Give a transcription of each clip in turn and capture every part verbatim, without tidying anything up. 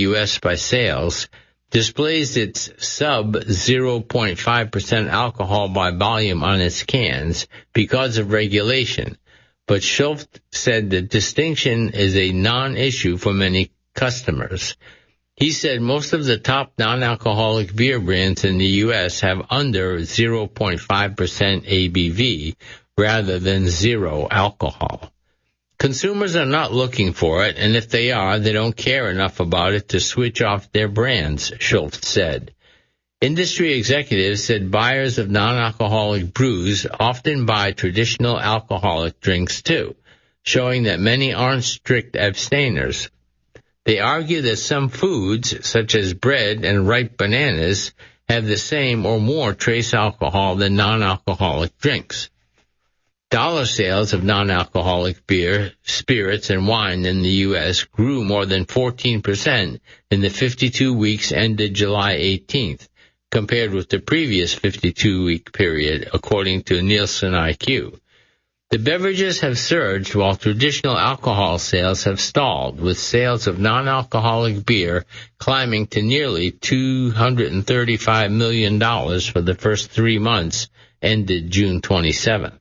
U S by sales, displays its sub zero point five percent alcohol by volume on its cans because of regulation, but Schultz said the distinction is a non-issue for many customers. He said most of the top non-alcoholic beer brands in the U S have under zero point five percent A B V rather than zero alcohol. Consumers are not looking for it, and if they are, they don't care enough about it to switch off their brands, Schultz said. Industry executives said buyers of non-alcoholic brews often buy traditional alcoholic drinks too, showing that many aren't strict abstainers. They argue that some foods, such as bread and ripe bananas, have the same or more trace alcohol than non-alcoholic drinks. Dollar sales of non-alcoholic beer, spirits, and wine in the U S grew more than fourteen percent in the fifty-two weeks ended July eighteenth, compared with the previous fifty-two week period, according to Nielsen I Q. The beverages have surged while traditional alcohol sales have stalled, with sales of non-alcoholic beer climbing to nearly two hundred thirty-five million dollars for the first three months ended June twenty-seventh.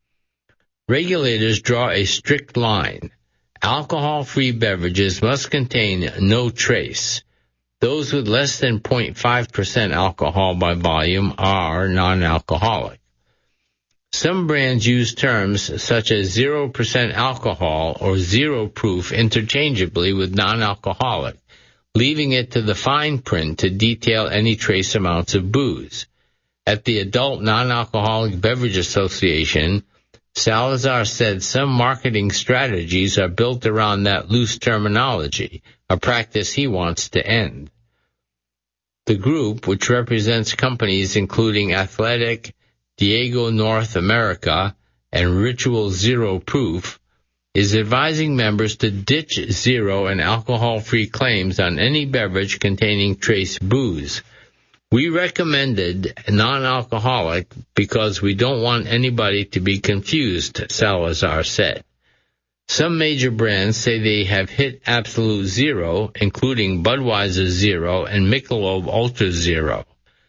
Regulators draw a strict line. Alcohol-free beverages must contain no trace. Those with less than zero point five percent alcohol by volume are non-alcoholic. Some brands use terms such as zero percent alcohol or zero proof interchangeably with non-alcoholic, leaving it to the fine print to detail any trace amounts of booze. At the Adult Non-Alcoholic Beverage Association, Salazar said some marketing strategies are built around that loose terminology, a practice he wants to end. The group, which represents companies including Athletic, Diageo North America, and Ritual Zero Proof, is advising members to ditch zero and alcohol-free claims on any beverage containing trace booze. We recommended non-alcoholic because we don't want anybody to be confused, Salazar said. Some major brands say they have hit absolute zero, including Budweiser Zero and Michelob Ultra Zero.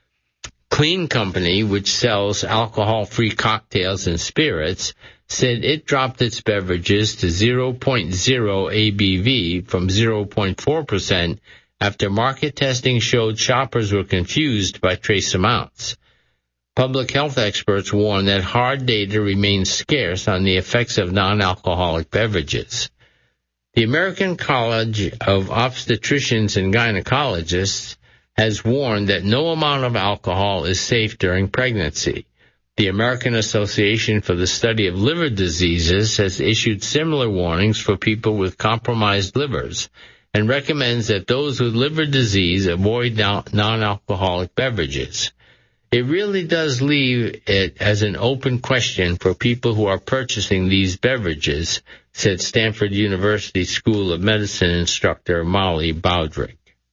Clean Company, which sells alcohol-free cocktails and spirits, said it dropped its beverages to zero point zero A B V from zero point four percent after market testing showed shoppers were confused by trace amounts. Public health experts warn that hard data remains scarce on the effects of non-alcoholic beverages. The American College of Obstetricians and Gynecologists has warned that no amount of alcohol is safe during pregnancy. The American Association for the Study of Liver Diseases has issued similar warnings for people with compromised livers, and recommends that those with liver disease avoid non-alcoholic beverages. It really does leave it as an open question for people who are purchasing these beverages, said Stanford University School of Medicine instructor Molly Bowdrick.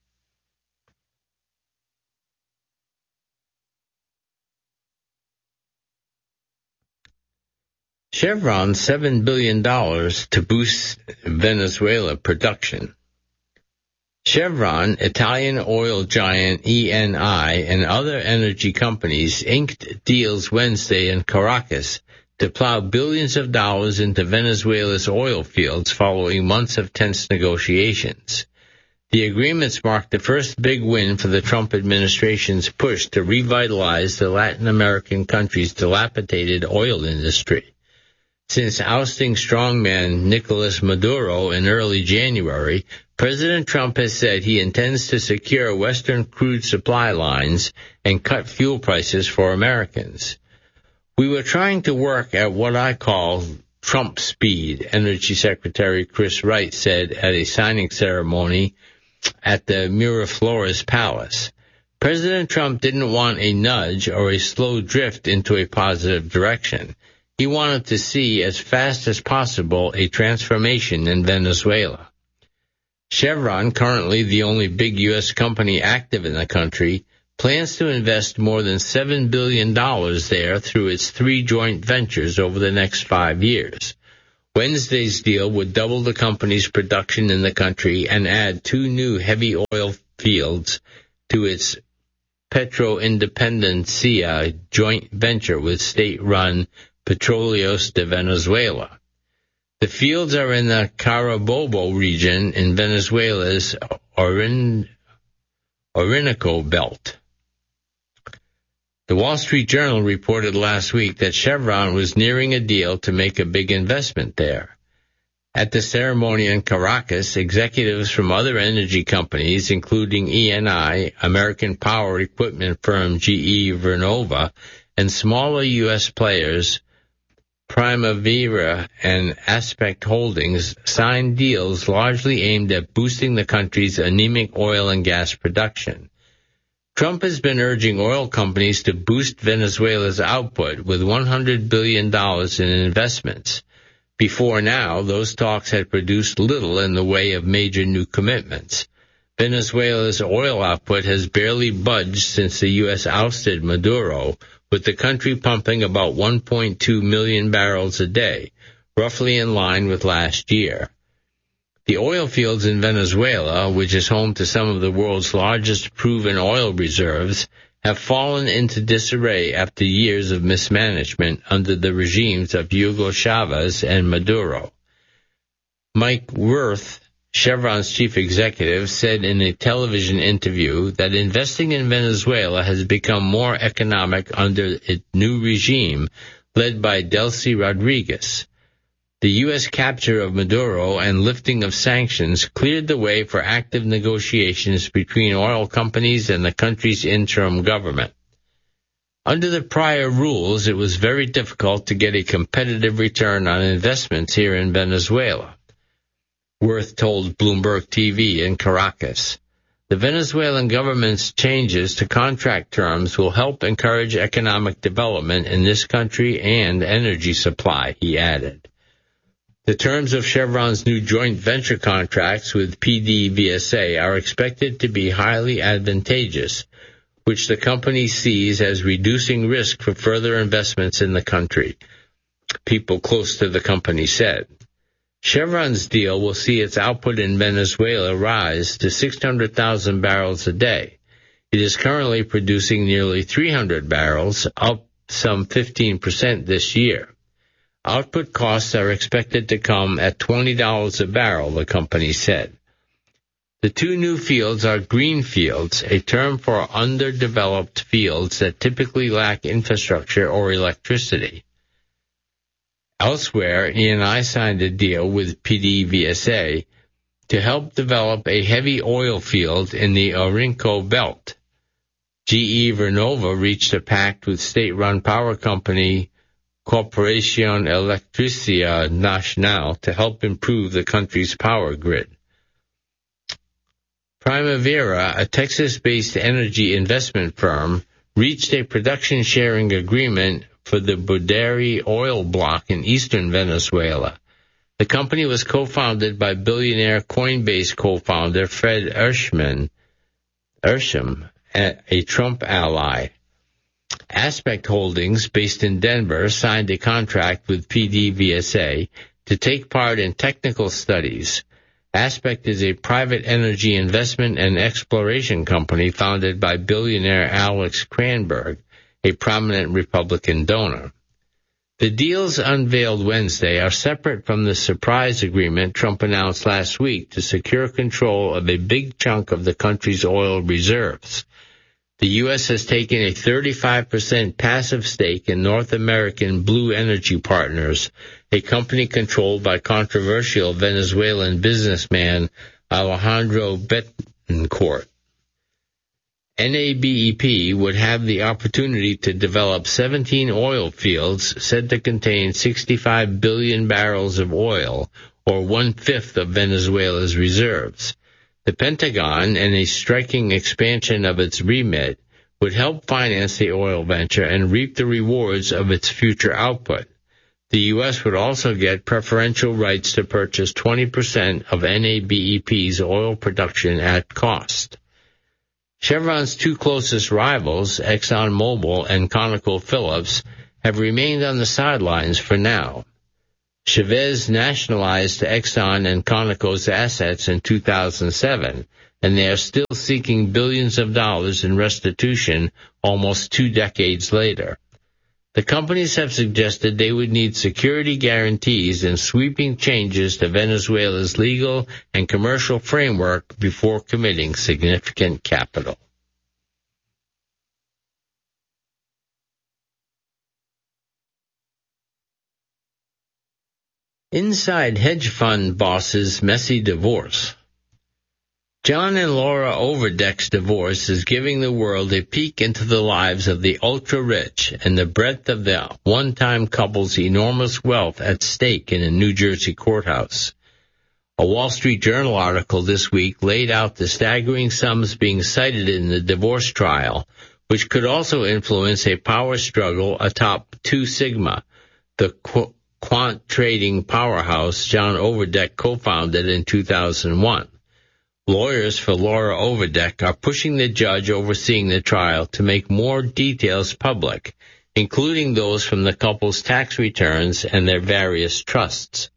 Chevron, seven billion dollars to boost Venezuela production. Chevron, Italian oil giant Eni, and other energy companies inked deals Wednesday in Caracas to plow billions of dollars into Venezuela's oil fields following months of tense negotiations. The agreements marked the first big win for the Trump administration's push to revitalize the Latin American country's dilapidated oil industry. Since ousting strongman Nicolas Maduro in early January, President Trump has said he intends to secure Western crude supply lines and cut fuel prices for Americans. We were trying to work at what I call Trump speed, Energy Secretary Chris Wright said at a signing ceremony at the Miraflores Palace. President Trump didn't want a nudge or a slow drift into a positive direction. He wanted to see as fast as possible a transformation in Venezuela. Chevron, currently the only big U S company active in the country, plans to invest more than seven billion dollars there through its three joint ventures over the next five years. Wednesday's deal would double the company's production in the country and add two new heavy oil fields to its Petro Independencia joint venture with state-run Petróleos de Venezuela. The fields are in the Carabobo region in Venezuela's Orin- Orinoco Belt. The Wall Street Journal reported last week that Chevron was nearing a deal to make a big investment there. At the ceremony in Caracas, executives from other energy companies, including E N I, American power equipment firm G E Vernova, and smaller U S players, Primavera and Aspect Holdings, signed deals largely aimed at boosting the country's anemic oil and gas production. Trump has been urging oil companies to boost Venezuela's output with one hundred billion dollars in investments. Before now, those talks had produced little in the way of major new commitments. Venezuela's oil output has barely budged since the U S ousted Maduro, with the country pumping about one point two million barrels a day, roughly in line with last year. The oil fields in Venezuela, which is home to some of the world's largest proven oil reserves, have fallen into disarray after years of mismanagement under the regimes of Hugo Chavez and Maduro. Mike Wirth, Chevron's chief executive, said in a television interview that investing in Venezuela has become more economic under its new regime led by Delcy Rodriguez. The U S capture of Maduro and lifting of sanctions cleared the way for active negotiations between oil companies and the country's interim government. Under the prior rules, it was very difficult to get a competitive return on investments here in Venezuela, Wirth told Bloomberg T V in Caracas. The Venezuelan government's changes to contract terms will help encourage economic development in this country and energy supply, he added. The terms of Chevron's new joint venture contracts with P D V S A are expected to be highly advantageous, which the company sees as reducing risk for further investments in the country, people close to the company said. Chevron's deal will see its output in Venezuela rise to six hundred thousand barrels a day. It is currently producing nearly three hundred barrels, up some fifteen percent this year. Output costs are expected to come at twenty dollars a barrel, the company said. The two new fields are green fields, a term for underdeveloped fields that typically lack infrastructure or electricity. Elsewhere, E and I signed a deal with P D V S A to help develop a heavy oil field in the Orinoco Belt. G E Vernova reached a pact with state-run power company Corporación Electricidad Nacional to help improve the country's power grid. Primavera, a Texas-based energy investment firm, reached a production-sharing agreement for the Buderi oil block in eastern Venezuela. The company was co-founded by billionaire Coinbase co-founder Fred Ershman, Ersham, a Trump ally. Aspect Holdings, based in Denver, signed a contract with P D V S A to take part in technical studies. Aspect is a private energy investment and exploration company founded by billionaire Alex Kranberg, a prominent Republican donor. The deals unveiled Wednesday are separate from the surprise agreement Trump announced last week to secure control of a big chunk of the country's oil reserves. The U S has taken a thirty-five percent passive stake in North American Blue Energy Partners, a company controlled by controversial Venezuelan businessman Alejandro Betancourt. N A B E P would have the opportunity to develop seventeen oil fields said to contain sixty-five billion barrels of oil, or one-fifth of Venezuela's reserves. The Pentagon, and a striking expansion of its remit, would help finance the oil venture and reap the rewards of its future output. The U S would also get preferential rights to purchase twenty percent of N A B E P's oil production at cost. Chevron's two closest rivals, ExxonMobil and ConocoPhillips, have remained on the sidelines for now. Chavez nationalized Exxon and Conoco's assets in two thousand seven, and they are still seeking billions of dollars in restitution almost two decades later. The companies have suggested they would need security guarantees and sweeping changes to Venezuela's legal and commercial framework before committing significant capital. Inside hedge fund boss's messy divorce. John and Laura Overdeck's divorce is giving the world a peek into the lives of the ultra-rich and the breadth of the one-time couple's enormous wealth at stake in a New Jersey courthouse. A Wall Street Journal article this week laid out the staggering sums being cited in the divorce trial, which could also influence a power struggle atop Two Sigma, the qu- quant trading powerhouse John Overdeck co-founded in two thousand one. Lawyers for Laura Overdeck are pushing the judge overseeing the trial to make more details public, including those from the couple's tax returns and their various trusts.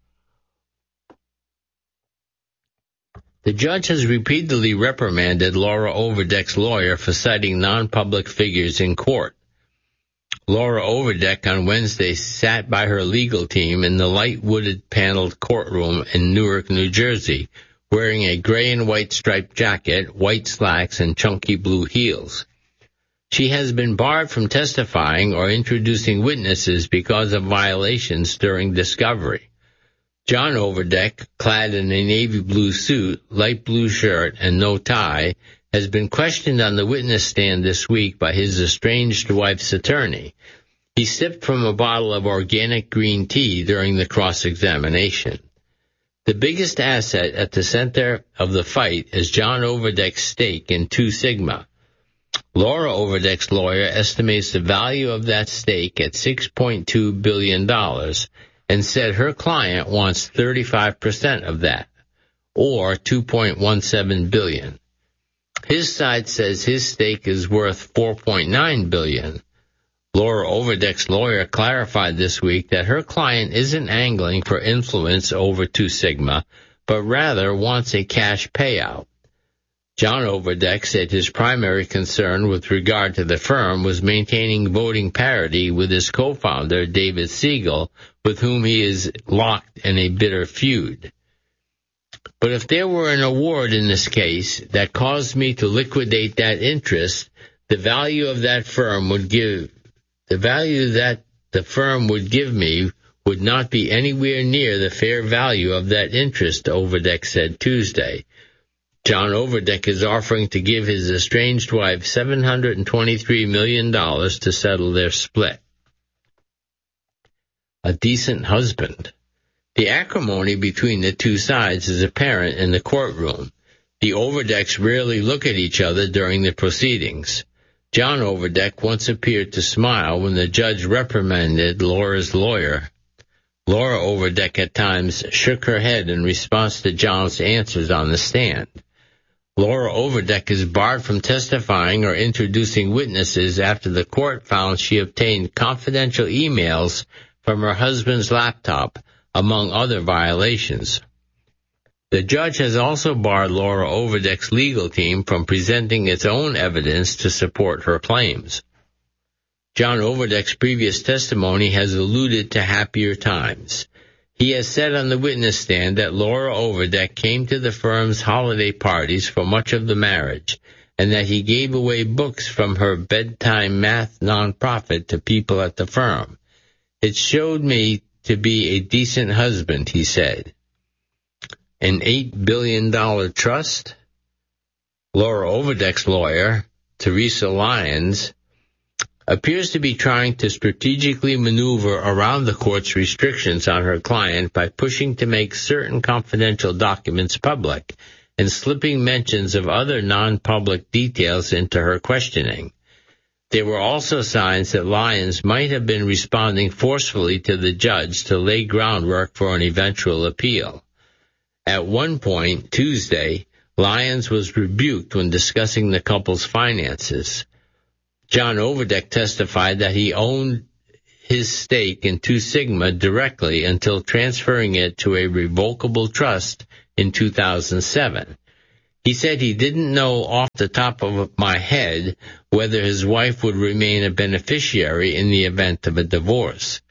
The judge has repeatedly reprimanded Laura Overdeck's lawyer for citing non-public figures in court. Laura Overdeck on Wednesday sat by her legal team in the light-wooded paneled courtroom in Newark, New Jersey, wearing a gray and white striped jacket, white slacks, and chunky blue heels. She has been barred from testifying or introducing witnesses because of violations during discovery. John Overdeck, clad in a navy blue suit, light blue shirt, and no tie, has been questioned on the witness stand this week by his estranged wife's attorney. He sipped from a bottle of organic green tea during the cross-examination. The biggest asset at the center of the fight is John Overdeck's stake in Two Sigma. Laura Overdeck's lawyer estimates the value of that stake at six point two billion dollars and said her client wants thirty-five percent of that, or two point one seven billion dollars. His side says his stake is worth four point nine billion dollars. Laura Overdeck's lawyer clarified this week that her client isn't angling for influence over Two Sigma, but rather wants a cash payout. John Overdeck said his primary concern with regard to the firm was maintaining voting parity with his co-founder, David Siegel, with whom he is locked in a bitter feud. But if there were an award in this case that caused me to liquidate that interest, the value of that firm would give The value that the firm would give me would not be anywhere near the fair value of that interest, Overdeck said Tuesday. John Overdeck is offering to give his estranged wife seven hundred twenty-three million dollars to settle their split. A decent husband. The acrimony between the two sides is apparent in the courtroom. The Overdecks rarely look at each other during the proceedings. John Overdeck once appeared to smile when the judge reprimanded Laura's lawyer. Laura Overdeck at times shook her head in response to John's answers on the stand. Laura Overdeck is barred from testifying or introducing witnesses after the court found she obtained confidential emails from her husband's laptop, among other violations. The judge has also barred Laura Overdeck's legal team from presenting its own evidence to support her claims. John Overdeck's previous testimony has alluded to happier times. He has said on the witness stand that Laura Overdeck came to the firm's holiday parties for much of the marriage, and that he gave away books from her bedtime math nonprofit to people at the firm. It showed me to be a decent husband, he said. An eight billion dollars trust? Laura Overdeck's lawyer, Teresa Lyons, appears to be trying to strategically maneuver around the court's restrictions on her client by pushing to make certain confidential documents public and slipping mentions of other non-public details into her questioning. There were also signs that Lyons might have been responding forcefully to the judge to lay groundwork for an eventual appeal. At one point, Tuesday, Lyons was rebuked when discussing the couple's finances. John Overdeck testified that he owned his stake in Two Sigma directly until transferring it to a revocable trust in two thousand seven. He said he didn't know off the top of my head whether his wife would remain a beneficiary in the event of a divorce.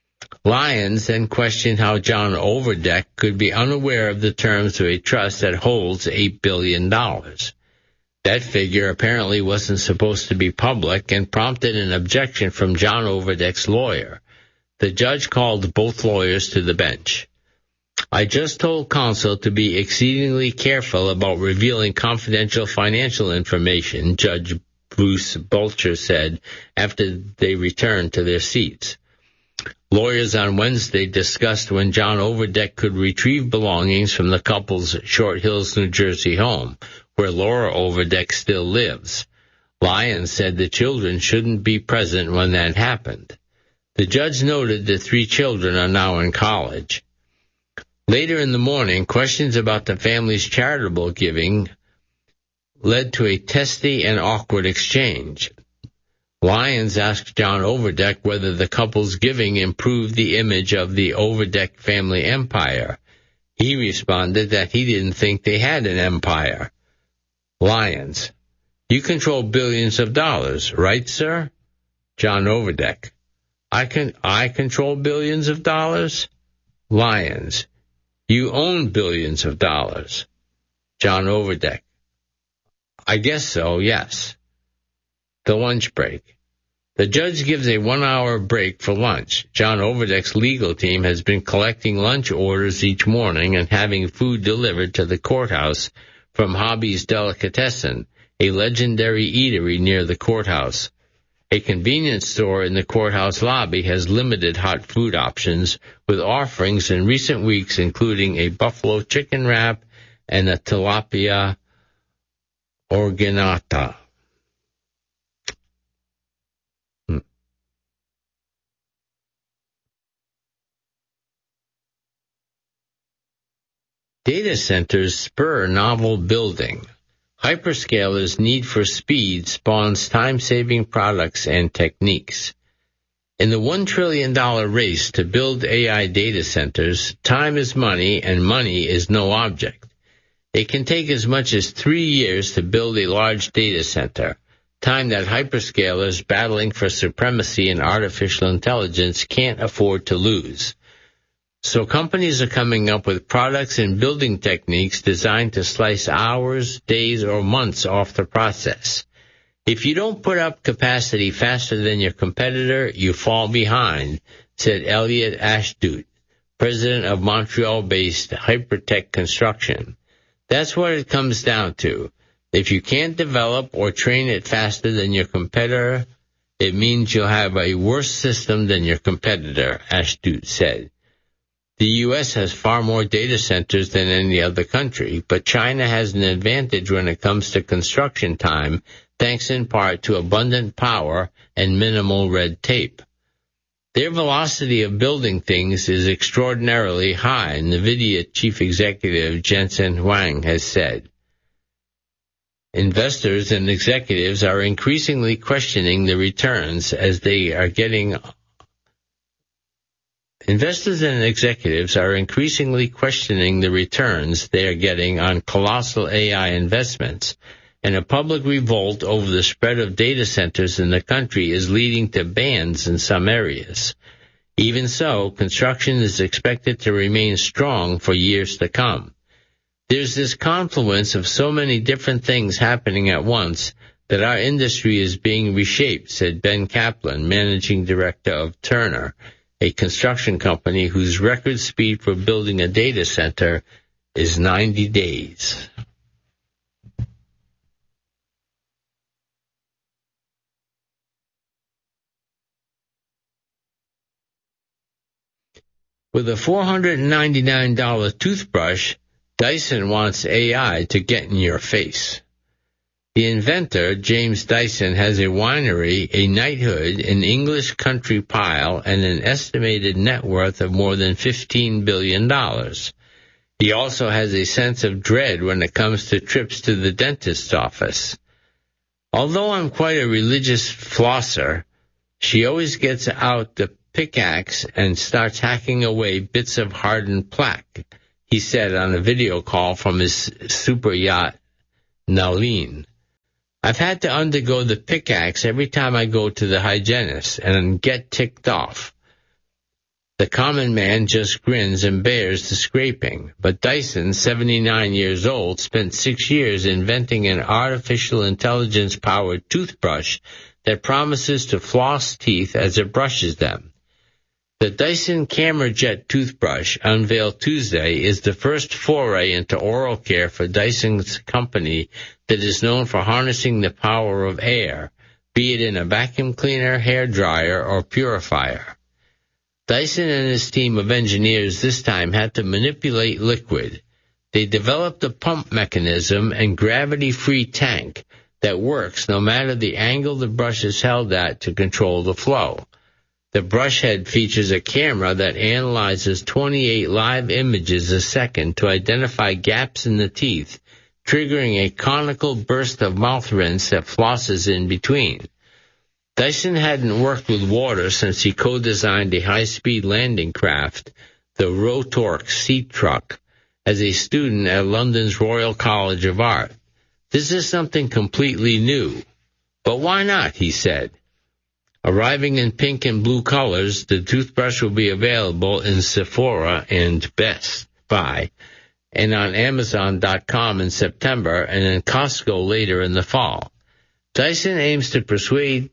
Lyons then questioned how John Overdeck could be unaware of the terms of a trust that holds eight billion dollars. That figure apparently wasn't supposed to be public and prompted an objection from John Overdeck's lawyer. The judge called both lawyers to the bench. I just told counsel to be exceedingly careful about revealing confidential financial information, Judge Bruce Bulcher said after they returned to their seats. Lawyers on Wednesday discussed when John Overdeck could retrieve belongings from the couple's Short Hills, New Jersey home, where Laura Overdeck still lives. Lyons said the children shouldn't be present when that happened. The judge noted the three children are now in college. Later in the morning, questions about the family's charitable giving led to a testy and awkward exchange. Lyons asked John Overdeck whether the couple's giving improved the image of the Overdeck family empire. He responded that he didn't think they had an empire. Lyons: You control billions of dollars, right, sir? John Overdeck: I can I control billions of dollars? Lyons: You own billions of dollars. John Overdeck: I guess so, yes. The lunch break. The judge gives a one-hour break for lunch. John Overdeck's legal team has been collecting lunch orders each morning and having food delivered to the courthouse from Hobby's Delicatessen, a legendary eatery near the courthouse. A convenience store in the courthouse lobby has limited hot food options, with offerings in recent weeks including a buffalo chicken wrap and a tilapia organata. Hmm. Data centers spur novel building. Hyperscalers' need for speed spawns time-saving products and techniques. In the one trillion dollars race to build A I data centers, time is money and money is no object. It can take as much as three years to build a large data center, time that hyperscalers battling for supremacy in artificial intelligence can't afford to lose. So companies are coming up with products and building techniques designed to slice hours, days, or months off the process. If you don't put up capacity faster than your competitor, you fall behind, said Elliot Ashdut, president of Montreal-based Hypertech Construction. That's what it comes down to. If you can't develop or train it faster than your competitor, it means you'll have a worse system than your competitor, Ashdut said. The U S has far more data centers than any other country, but China has an advantage when it comes to construction time, thanks in part to abundant power and minimal red tape. Their velocity of building things is extraordinarily high, NVIDIA chief executive Jensen Huang has said. Investors and executives are increasingly questioning the returns as they are getting Investors and executives are increasingly questioning the returns they are getting on colossal A I investments, and a public revolt over the spread of data centers in the country is leading to bans in some areas. Even so, construction is expected to remain strong for years to come. There's this confluence of so many different things happening at once that our industry is being reshaped, said Ben Kaplan, managing director of Turner, a construction company whose record speed for building a data center is ninety days. With a four hundred ninety-nine dollars toothbrush, Dyson wants A I to get in your face. The inventor, James Dyson, has a winery, a knighthood, an English country pile, and an estimated net worth of more than fifteen billion dollars. He also has a sense of dread when it comes to trips to the dentist's office. Although I'm quite a religious flosser, she always gets out the pickaxe and starts hacking away bits of hardened plaque, he said on a video call from his super yacht, Nalin. I've had to undergo the pickaxe every time I go to the hygienist and get ticked off. The common man just grins and bears the scraping, but Dyson, seventy-nine years old, spent six years inventing an artificial intelligence-powered toothbrush that promises to floss teeth as it brushes them. The Dyson CameraJet toothbrush, unveiled Tuesday, is the first foray into oral care for Dyson's company that is known for harnessing the power of air, be it in a vacuum cleaner, hair dryer, or purifier. Dyson and his team of engineers this time had to manipulate liquid. They developed a pump mechanism and gravity-free tank that works no matter the angle the brush is held at to control the flow. The brush head features a camera that analyzes twenty-eight live images a second to identify gaps in the teeth, triggering a conical burst of mouth rinse that flosses in between. Dyson hadn't worked with water since he co-designed a high-speed landing craft, the Rotork Seat Truck, as a student at London's Royal College of Art. This is something completely new. But why not, he said. Arriving in pink and blue colors, the toothbrush will be available in Sephora and Best Buy, and on Amazon dot com in September, and in Costco later in the fall. Dyson aims to persuade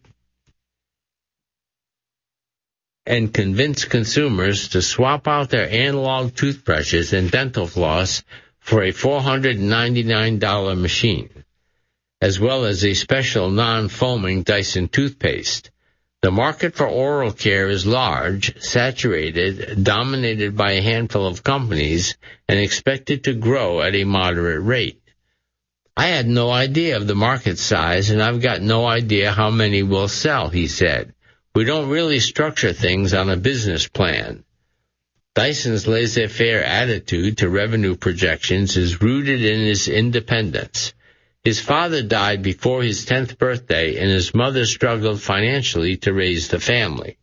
and convince consumers to swap out their analog toothbrushes and dental floss for a four hundred ninety-nine dollars machine, as well as a special non-foaming Dyson toothpaste. The market for oral care is large, saturated, dominated by a handful of companies, and expected to grow at a moderate rate. I had no idea of the market size, and I've got no idea how many will sell, he said. We don't really structure things on a business plan. Dyson's laissez-faire attitude to revenue projections is rooted in his independence. His father died before his tenth birthday, and his mother struggled financially to raise the family.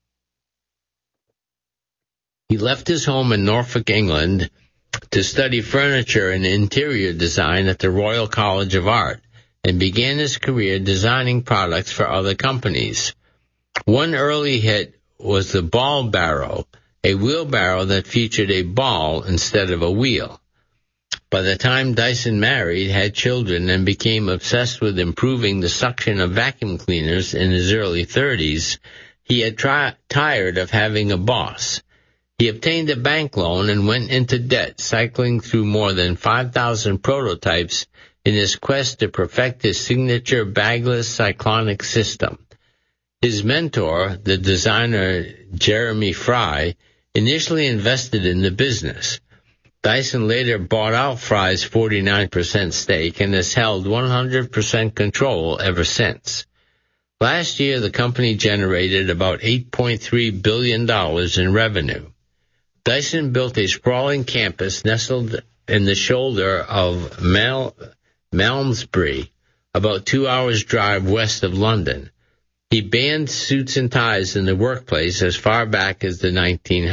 He left his home in Norfolk, England, to study furniture and interior design at the Royal College of Art, and began his career designing products for other companies. One early hit was the Ball Barrow, a wheelbarrow that featured a ball instead of a wheel. By the time Dyson married, had children, and became obsessed with improving the suction of vacuum cleaners in his early thirties, he had tri- tired of having a boss. He obtained a bank loan and went into debt, cycling through more than five thousand prototypes in his quest to perfect his signature bagless cyclonic system. His mentor, the designer Jeremy Fry, initially invested in the business. Dyson later bought out Fry's forty-nine percent stake and has held one hundred percent control ever since. Last year, the company generated about eight point three billion dollars in revenue. Dyson built a sprawling campus nestled in the shoulder of Mal- Malmesbury, about two hours' drive west of London. He banned suits and ties in the workplace as far back as the nineteen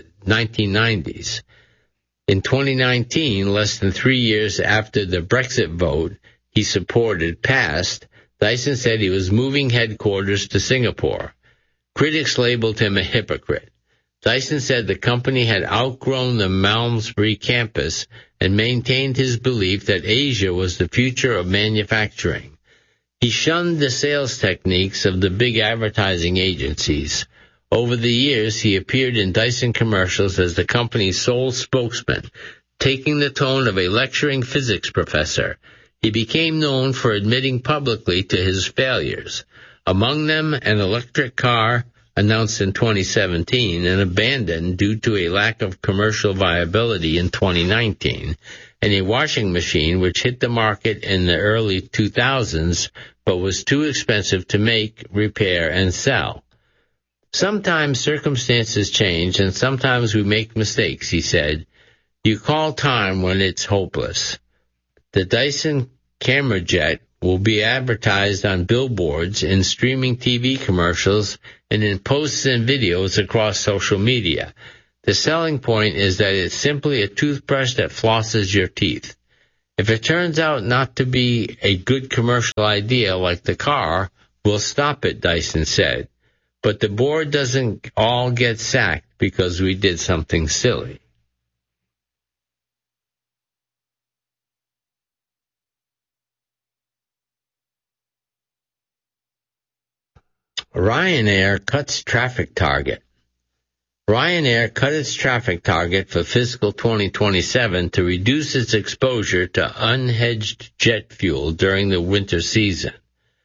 nineties. In twenty nineteen, less than three years after the Brexit vote he supported passed, Dyson said he was moving headquarters to Singapore. Critics labeled him a hypocrite. Dyson said the company had outgrown the Malmesbury campus and maintained his belief that Asia was the future of manufacturing. He shunned the sales techniques of the big advertising agencies. Over the years, he appeared in Dyson commercials as the company's sole spokesman, taking the tone of a lecturing physics professor. He became known for admitting publicly to his failures, among them an electric car announced in twenty seventeen and abandoned due to a lack of commercial viability in twenty nineteen, and a washing machine which hit the market in the early two thousands but was too expensive to make, repair, and sell. Sometimes circumstances change, and sometimes we make mistakes, he said. You call time when it's hopeless. The Dyson CameraJet will be advertised on billboards, in streaming T V commercials, and in posts and videos across social media. The selling point is that it's simply a toothbrush that flosses your teeth. If it turns out not to be a good commercial idea like the car, we'll stop it, Dyson said. But the board doesn't all get sacked because we did something silly. Ryanair cuts traffic target. Ryanair cut its traffic target for fiscal twenty twenty-seven to reduce its exposure to unhedged jet fuel during the winter season.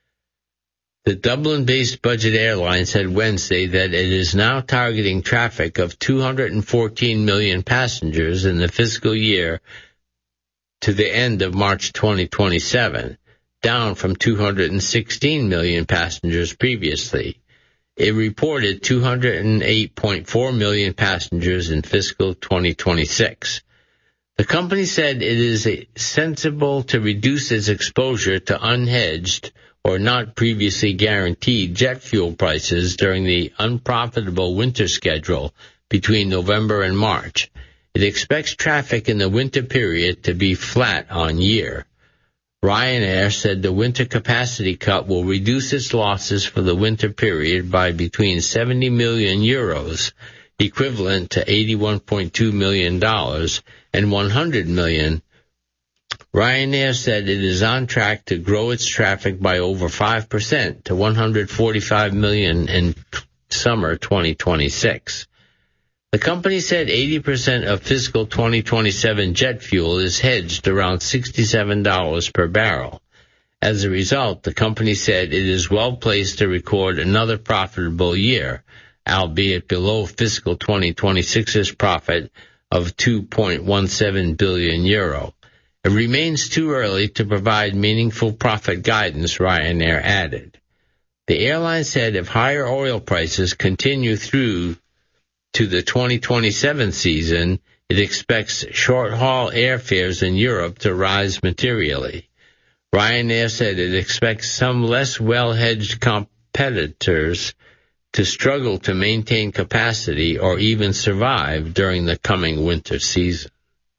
The Dublin-based budget airline said Wednesday that it is now targeting traffic of two hundred fourteen million passengers in the fiscal year to the end of March twenty twenty-seven, down from two hundred sixteen million passengers previously. It reported two hundred eight point four million passengers in fiscal twenty twenty-six. The company said it is sensible to reduce its exposure to unhedged or not previously guaranteed jet fuel prices during the unprofitable winter schedule between November and March. It expects traffic in the winter period to be flat on year. Ryanair said the winter capacity cut will reduce its losses for the winter period by between seventy million euros, equivalent to eighty-one point two million dollars, and one hundred million. Ryanair said it is on track to grow its traffic by over five percent to one hundred forty-five million in summer twenty twenty-six. The company said eighty percent of fiscal twenty twenty-seven jet fuel is hedged around sixty-seven dollars per barrel. As a result, the company said it is well placed to record another profitable year, albeit below fiscal twenty twenty-six's profit of two point one seven billion euro. It remains too early to provide meaningful profit guidance, Ryanair added. The airline said if higher oil prices continue through to the twenty twenty-seven season, it expects short-haul airfares in Europe to rise materially. Ryanair said it expects some less well-hedged competitors to struggle to maintain capacity or even survive during the coming winter season.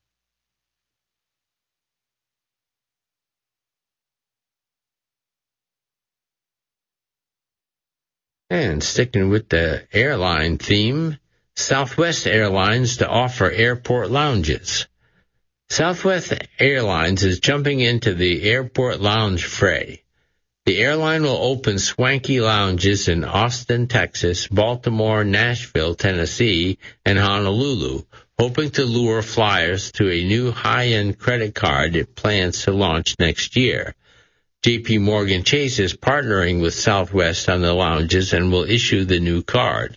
And sticking with the airline theme, Southwest Airlines to offer airport lounges. Southwest Airlines is jumping into the airport lounge fray. The airline will open swanky lounges in Austin, Texas, Baltimore, Nashville, Tennessee, and Honolulu, hoping to lure flyers to a new high-end credit card it plans to launch next year. J P Morgan Chase is partnering with Southwest on the lounges and will issue the new card.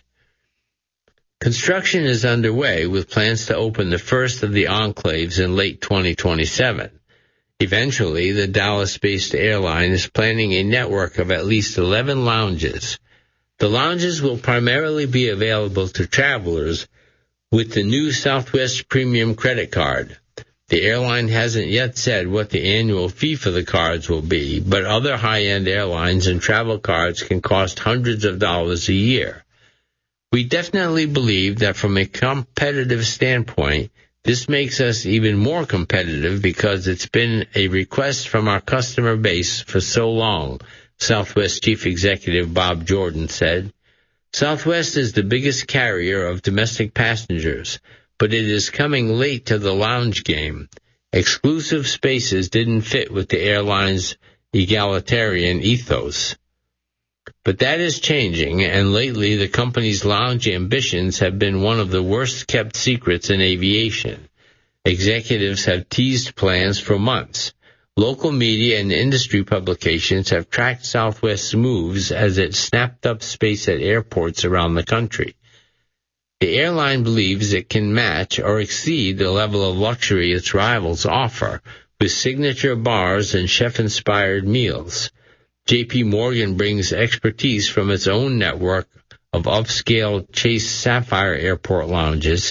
Construction is underway with plans to open the first of the enclaves in late twenty twenty-seven. Eventually, the Dallas-based airline is planning a network of at least eleven lounges. The lounges will primarily be available to travelers with the new Southwest Premium Credit Card. The airline hasn't yet said what the annual fee for the cards will be, but other high-end airlines and travel cards can cost hundreds of dollars a year. We definitely believe that from a competitive standpoint, this makes us even more competitive because it's been a request from our customer base for so long, Southwest Chief Executive Bob Jordan said. Southwest is the biggest carrier of domestic passengers, but it is coming late to the lounge game. Exclusive spaces didn't fit with the airline's egalitarian ethos. But that is changing, and lately the company's lounge ambitions have been one of the worst-kept secrets in aviation. Executives have teased plans for months. Local media and industry publications have tracked Southwest's moves as it snapped up space at airports around the country. The airline believes it can match or exceed the level of luxury its rivals offer, with signature bars and chef-inspired meals. J P Morgan brings expertise from its own network of upscale Chase Sapphire Airport lounges,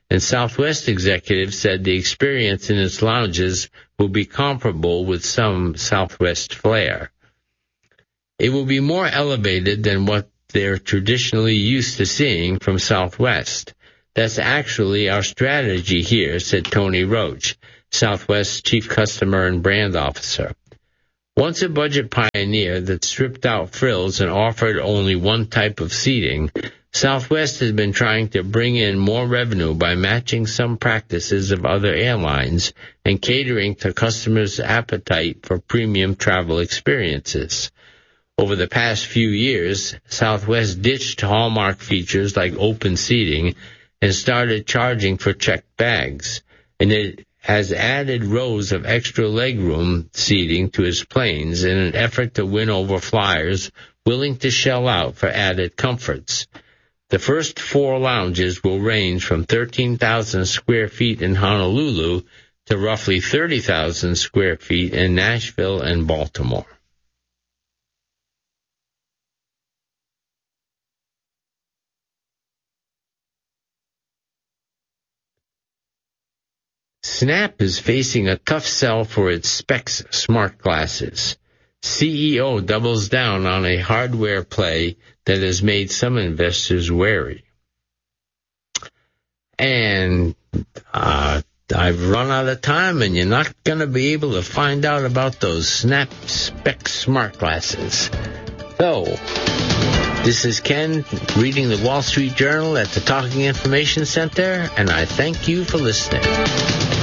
and Southwest executives said the experience in its lounges will be comparable with some Southwest flair. It will be more elevated than what they're traditionally used to seeing from Southwest. That's actually our strategy here, said Tony Roach, Southwest's Chief Customer and Brand Officer. Once a budget pioneer that stripped out frills and offered only one type of seating, Southwest has been trying to bring in more revenue by matching some practices of other airlines and catering to customers' appetite for premium travel experiences. Over the past few years, Southwest ditched hallmark features like open seating and started charging for checked bags, and it has added rows of extra legroom seating to its planes in an effort to win over flyers willing to shell out for added comforts. The first four lounges will range from thirteen thousand square feet in Honolulu to roughly thirty thousand square feet in Nashville and Baltimore. Snap is facing a tough sell for its Specs smart glasses. C E O doubles down on a hardware play that has made some investors wary. And uh, I've run out of time, and you're not going to be able to find out about those Snap Specs smart glasses. So, this is Ken reading the Wall Street Journal at the Talking Information Center, and I thank you for listening.